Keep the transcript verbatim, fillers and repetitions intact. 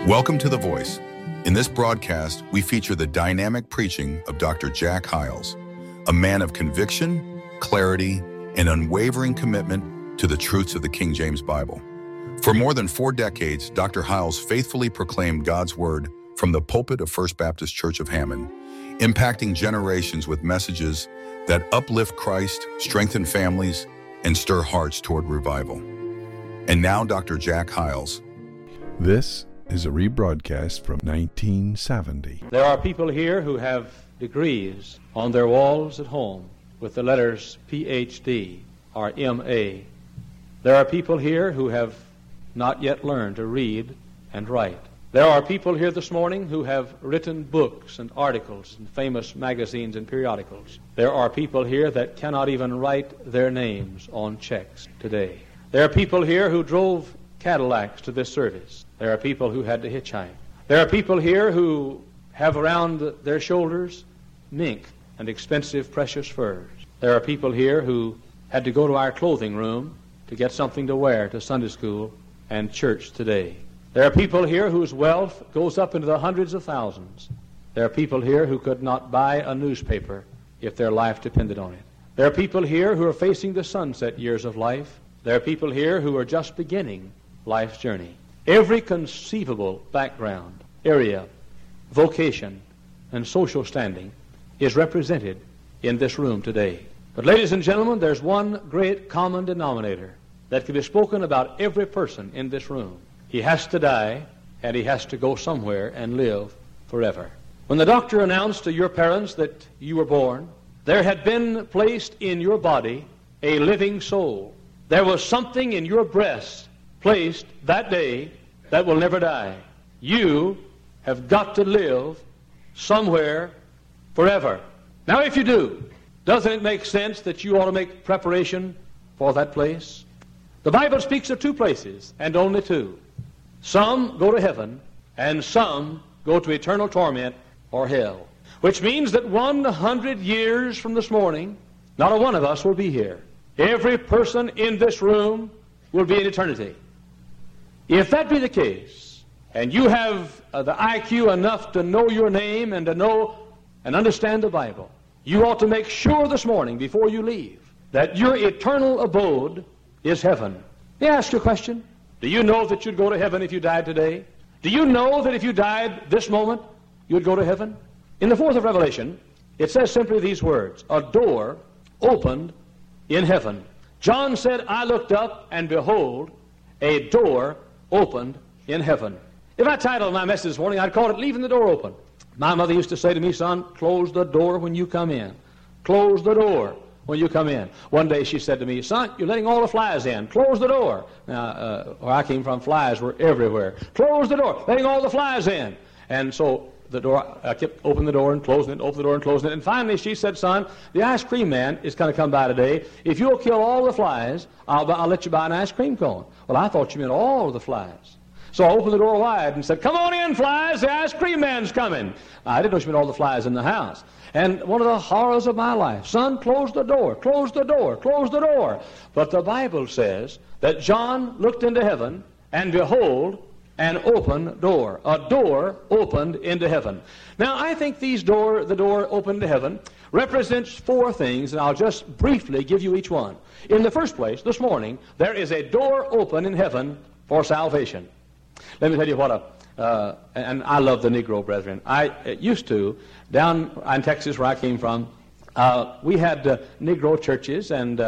Welcome to The Voice. In this broadcast, we feature the dynamic preaching of Doctor Jack Hyles, a man of conviction, clarity, and unwavering commitment to the truths of the King James Bible. For more than four decades, Doctor Hyles faithfully proclaimed God's Word from the pulpit of First Baptist Church of Hammond, impacting generations with messages that uplift Christ, strengthen families, and stir hearts toward revival. And now, Doctor Jack Hyles. This is a rebroadcast from nineteen seventy. There are people here who have degrees on their walls at home with the letters P H D or M A. There are people here who have not yet learned to read and write. There are people here this morning who have written books and articles in famous magazines and periodicals. There are people here that cannot even write their names on checks today. There are people here who drove Cadillacs to this service. There are people who had to hitchhike. There are people here who have around their shoulders mink and expensive precious furs. There are people here who had to go to our clothing room to get something to wear to Sunday school and church today. There are people here whose wealth goes up into the hundreds of thousands. There are people here who could not buy a newspaper if their life depended on it. There are people here who are facing the sunset years of life. There are people here who are just beginning life's journey. Every conceivable background, area, vocation, and social standing is represented in this room today. But ladies and gentlemen, there's one great common denominator that can be spoken about every person in this room. He has to die, and he has to go somewhere and live forever. When the doctor announced to your parents that you were born, there had been placed in your body a living soul. There was something in your breast placed that day that will never die. You have got to live somewhere forever. Now, if you do, doesn't it make sense that you ought to make preparation for that place? The Bible speaks of two places, and only two. Some go to heaven, and some go to eternal torment or hell. Which means that one hundred years from this morning, not a one of us will be here. Every person in this room will be in eternity. If that be the case, and you have uh, the I Q enough to know your name and to know and understand the Bible, you ought to make sure this morning before you leave that your eternal abode is heaven. May I ask you a question? Do you know that you'd go to heaven if you died today? Do you know that if you died this moment, you'd go to heaven? In the fourth of Revelation, it says simply these words, a door opened in heaven. John said, I looked up, and behold, a door opened in heaven. If I titled my message this morning, I'd call it Leaving the Door Open. My mother used to say to me, son, close the door when you come in. Close the door when you come in. One day she said to me, son, you're letting all the flies in. Close the door. Now, uh, where I came from, flies were everywhere. Close the door, letting all the flies in. And so the door, I kept opening the door and closing it, open the door and closing it. And finally she said, son, the ice cream man is going to come by today. If you'll kill all the flies, I'll, I'll let you buy an ice cream cone. Well, I thought you meant all of the flies. So I opened the door wide and said, come on in, flies, the ice cream man's coming. I didn't know she meant all the flies in the house. And one of the horrors of my life, son, close the door, close the door, close the door. But the Bible says that John looked into heaven, and behold, an open door. A door opened into heaven. Now, I think these door, the door opened to heaven represents four things, and I'll just briefly give you each one. In the first place, this morning, there is a door open in heaven for salvation. Let me tell you what a, uh, and I love the Negro brethren. I uh, used to, down in Texas where I came from, uh, we had uh, Negro churches, and uh,